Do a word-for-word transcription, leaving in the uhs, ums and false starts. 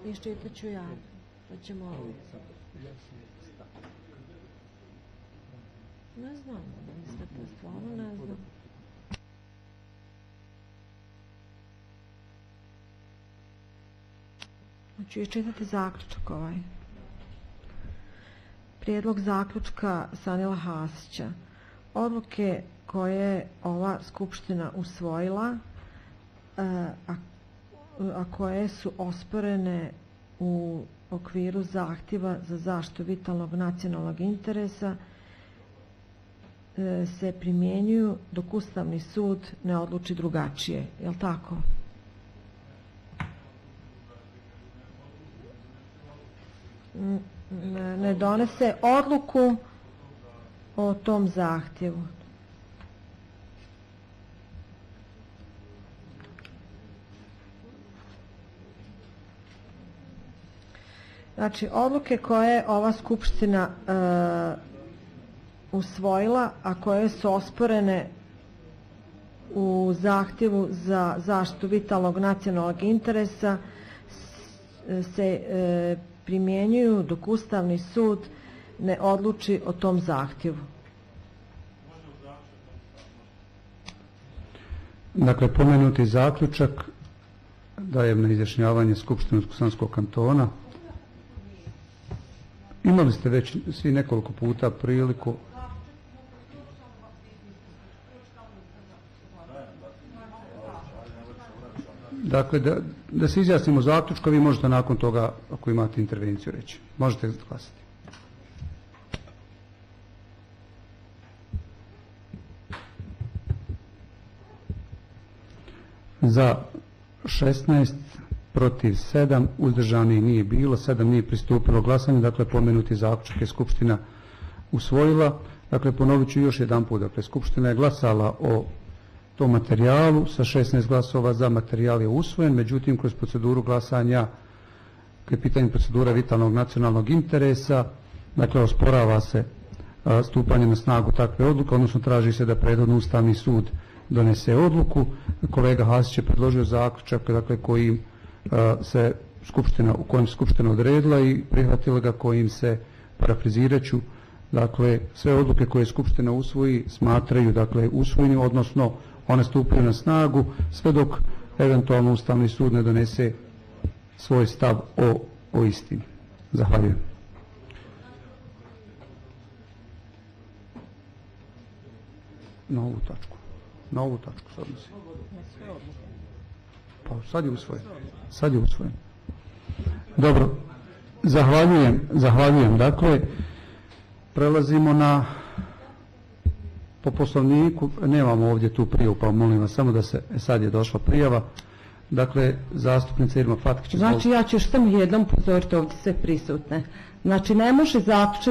Iščitat ću ja, pa ćemo... Ne znam, ministar, stvarno ne znam. Hoću iščitati zaključak ovaj. Prijedlog zaključka Sanila Hasića. Odluke koje ova Skupština usvojila, a, a koje su osporene u okviru zahtjeva za zaštitu vitalnog nacionalnog interesa, se primjenjuju dok Ustavni sud ne odluči drugačije. Je li tako? Ne donese odluku o tom zahtjevu. Znači, odluke koje ova Skupština uh, usvojila, a koje su osporene u zahtjevu za zaštitu vitalnog nacionalnog interesa, se e, primjenjuju dok Ustavni sud ne odluči o tom zahtjevu. Dakle, pomenuti zaključak dajem na izjašnjavanje Skupštine Kosovskog kantona. Imali ste već svi nekoliko puta priliku. Dakle, da, da se izjasnimo zaključka, vi možete nakon toga, ako imate intervenciju, reći. Možete glasati. Za šesnaest, protiv sedam, uzdržani nije bilo, sedam nije pristupilo glasanju, dakle, pomenuti zaključak je Skupština usvojila. Dakle, ponovit ću još jedan put. Dakle, Skupština je glasala o tom materijalu, sa šesnaest glasova za materijal je usvojen, međutim kroz proceduru glasanja, kad je pitanje procedura vitalnog nacionalnog interesa, dakle osporava se a, stupanje na snagu takve odluke, odnosno traži se da prethodno Ustavni sud donese odluku. Kolega Hasić je predložio zaključak, dakle kojim a, se skupština, u kojem se skupština odredila i prihvatila ga, kojim se, parafraziraću, dakle sve odluke koje skupština usvoji smatraju, dakle, usvojeni, odnosno one stupaju na snagu sve dok eventualno Ustavni sud ne donese svoj stav o, o istini. Zahvaljujem. Na ovu tačku. Na ovu tačku se odnosi. Pa sad je usvojen. Sad je usvojen. Dobro. Zahvaljujem. Zahvaljujem. Dakle, prelazimo na... Po poslovniku, nemamo ovdje tu prijavu, pa molim vas samo da se, sad je došla prijava. Dakle, zastupnica Irma Fatkić. Znači, ja ću još samo jednom pozoriti ovdje sve prisutne. Znači, ne može zaključak